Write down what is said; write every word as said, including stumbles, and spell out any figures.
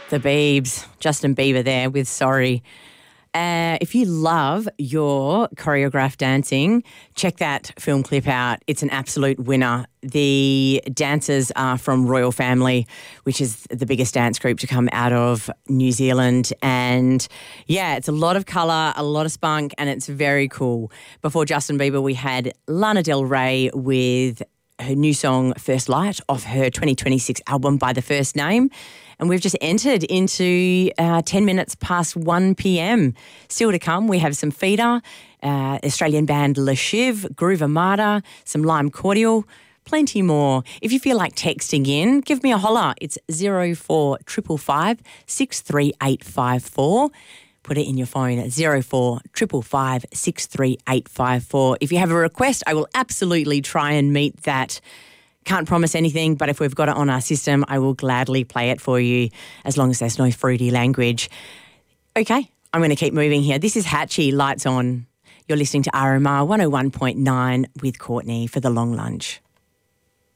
The Biebs, Justin Bieber there with Sorry. Uh, if you love your choreographed dancing, check that film clip out. It's an absolute winner. The dancers are from Royal Family, which is the biggest dance group to come out of New Zealand. And yeah, it's a lot of colour, a lot of spunk, and it's very cool. Before Justin Bieber, we had Lana Del Rey with her new song First Light off her twenty twenty-six album By the First Name. And we've just entered into uh, ten minutes past one p.m. Still to come, we have some Feeder, uh, Australian band Le Chiv, Groove Armada, some Lime Cordial, plenty more. If you feel like texting in, give me a holler. It's zero four five five, six three eight five four. Put it in your phone at zero four five five, six three eight five four. If you have a request, I will absolutely try and meet that. Can't promise anything, but if we've got it on our system, I will gladly play it for you as long as there's no fruity language. Okay, I'm going to keep moving here. This is Hatchie, Lights On. You're listening to R M R one oh one point nine with Courtney for The Long Lunch.